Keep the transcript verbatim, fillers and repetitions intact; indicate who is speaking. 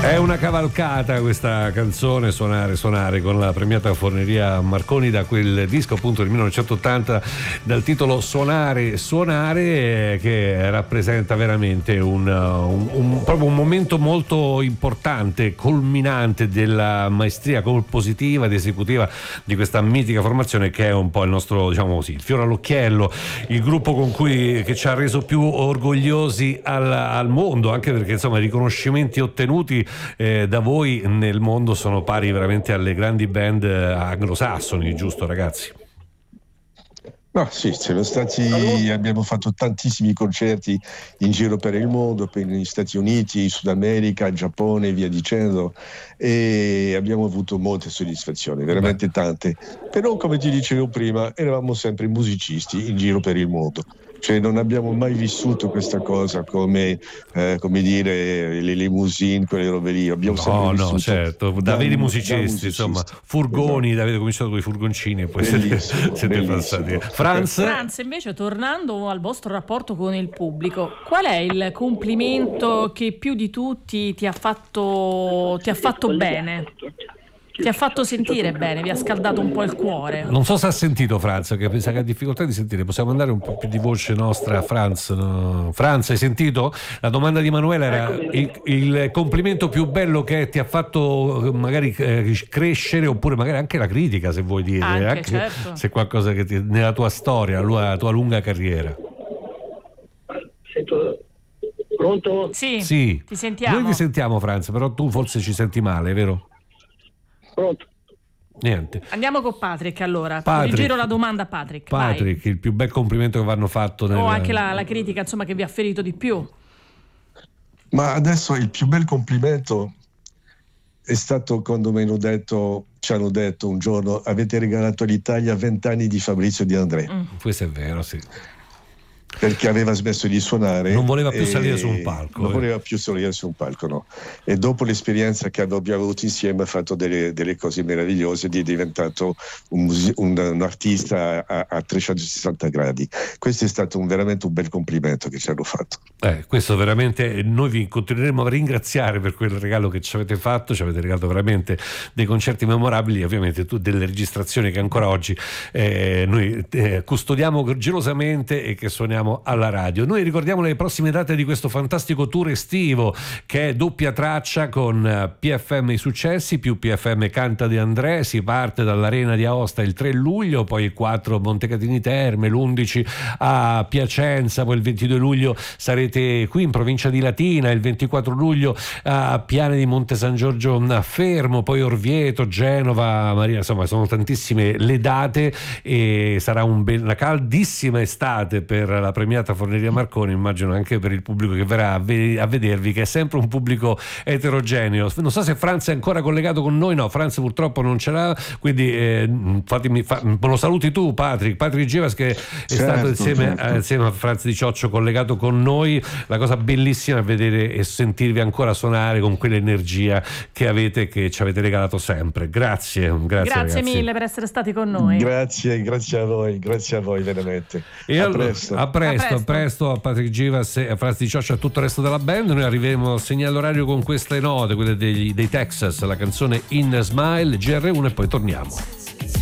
Speaker 1: È una cavalcata questa canzone, Suonare, Suonare, con la premiata Forneria Marconi, da quel disco appunto del millenovecentottanta dal titolo Suonare, Suonare, che rappresenta veramente un, un, un, proprio un momento molto importante, culminante della maestria compositiva ed esecutiva di questa mitica formazione, che è un po' il nostro, diciamo così, il fiore all'occhiello, il gruppo con cui che ci ha reso più orgogliosi al, al mondo, anche perché insomma i riconoscimenti ottenuti Eh, da voi nel mondo sono pari veramente alle grandi band anglosassoni, giusto ragazzi?
Speaker 2: No, sì, siamo stati, abbiamo fatto tantissimi concerti in giro per il mondo, per negli Stati Uniti, Sud America, Giappone e via dicendo, e abbiamo avuto molte soddisfazioni, veramente tante. Però, come ti dicevo prima, eravamo sempre musicisti in giro per il mondo. Cioè non abbiamo mai vissuto questa cosa come, eh, come dire, le limousine, quelle robe lì. Abbiamo
Speaker 1: no,
Speaker 2: sempre vissuto
Speaker 1: no, certo, da, da veri musicisti, musicisti, insomma, furgoni, esatto. Avete cominciato con i furgoncini e poi
Speaker 2: bellissimo,
Speaker 1: siete, siete passati. Franz?
Speaker 3: Franz, invece, tornando al vostro rapporto con il pubblico, qual è il complimento che più di tutti ti ha fatto, ti ha fatto bene? Ti ha fatto sentire bene, vi ha scaldato un po' il cuore.
Speaker 1: Non so se ha sentito Franz, che pensa che ha difficoltà di sentire. Possiamo mandare un po' più di voce nostra, Franz? No? Franz, hai sentito? La domanda di Manuela era il, il complimento più bello che ti ha fatto magari eh, crescere, oppure magari anche la critica, se vuoi dire,
Speaker 3: anche,
Speaker 1: anche
Speaker 3: certo.
Speaker 1: se qualcosa che ti, nella tua storia, la tua lunga carriera.
Speaker 4: Sento. Pronto?
Speaker 3: Sì,
Speaker 1: sì,
Speaker 3: ti sentiamo.
Speaker 1: Noi ti sentiamo, Franz, però tu forse ci senti male, vero?
Speaker 4: Pronto?
Speaker 1: Niente.
Speaker 3: Andiamo con Patrick allora.
Speaker 1: Patrick,
Speaker 3: Rigiro la domanda a Patrick.
Speaker 1: Patrick,
Speaker 3: vai.
Speaker 1: Il più bel complimento che vi hanno fatto nel...
Speaker 3: o anche la, la critica, insomma, che vi ha ferito di più.
Speaker 2: Ma adesso il più bel complimento è stato quando mi hanno detto, ci hanno detto un giorno: avete regalato all'Italia vent'anni di Fabrizio De André.
Speaker 1: Mm. Questo è vero, sì.
Speaker 2: Perché aveva smesso di suonare,
Speaker 1: non voleva più salire su un palco,
Speaker 2: non
Speaker 1: eh.
Speaker 2: voleva più salire su un palco, no. E dopo l'esperienza che abbiamo avuto insieme ha fatto delle, delle cose meravigliose, ed è diventato un, un, un artista a, a trecentosessanta gradi. Questo è stato un, veramente un bel complimento che ci hanno fatto.
Speaker 1: Eh, questo veramente, noi vi continueremo a ringraziare per quel regalo che ci avete fatto. Ci avete regalato veramente dei concerti memorabili, ovviamente tu, delle registrazioni che ancora oggi eh, noi eh, custodiamo gelosamente e che suoniamo alla radio. Noi ricordiamo le prossime date di questo fantastico tour estivo, che è doppia traccia con P F M I Successi più P F M Canta De André. Si parte dall'Arena di Aosta il tre luglio, poi il quattro Montecatini Terme, l'undici a Piacenza, poi il ventidue luglio sarete qui in provincia di Latina, il ventiquattro luglio a Piane di Monte San Giorgio a Fermo, poi Orvieto, Genova, Maria, insomma sono tantissime le date e sarà un be- una caldissima estate per la premiata Forneria Marconi, immagino anche per il pubblico che verrà a, ve- a vedervi, che è sempre un pubblico eterogeneo. Non so se Franz è ancora collegato con noi. No, Franz purtroppo non ce l'ha, quindi eh, fatemi fa- lo saluti tu, Patrick Patrick Givas, che è certo, stato insieme, certo. eh, insieme a Franz Di Cioccio collegato con noi. La cosa bellissima è vedere e sentirvi ancora suonare con quell'energia che avete, che ci avete regalato sempre. Grazie, grazie,
Speaker 3: grazie
Speaker 1: ragazzi.
Speaker 3: mille per essere stati con noi.
Speaker 2: Grazie, grazie a voi, grazie a voi veramente.
Speaker 1: E
Speaker 2: a
Speaker 1: allora,
Speaker 2: presto.
Speaker 1: A presto,
Speaker 3: a presto,
Speaker 1: a presto a Patrick Givas e a Franz Di Cioccio e a tutto il resto della band. Noi arriveremo al segnale orario con queste note, quelle dei, dei Texas, la canzone In Smile, G R uno, e poi torniamo.